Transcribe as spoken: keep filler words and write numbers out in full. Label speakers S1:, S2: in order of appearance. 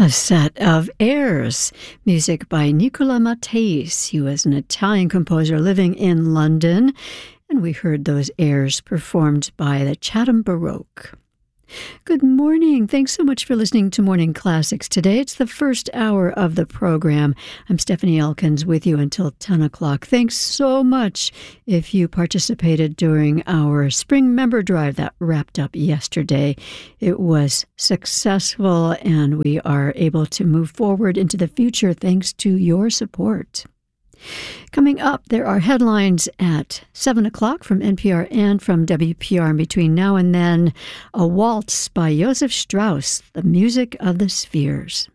S1: A set of airs, music by Nicola Matteis. He was an Italian composer living in London, and we heard those airs performed by the Chatham Baroque. Good morning. Thanks so much for listening to Morning Classics today. It's the first hour of the program. I'm Stephanie Elkins with you until ten o'clock. Thanks so much if you participated during our spring member drive that wrapped up yesterday. It was successful, and we are able to move forward into the future thanks to your support. Coming up, there are headlines at seven o'clock from N P R and from W P R. And between now and then, a waltz by Joseph Strauss, The Music of the Spheres.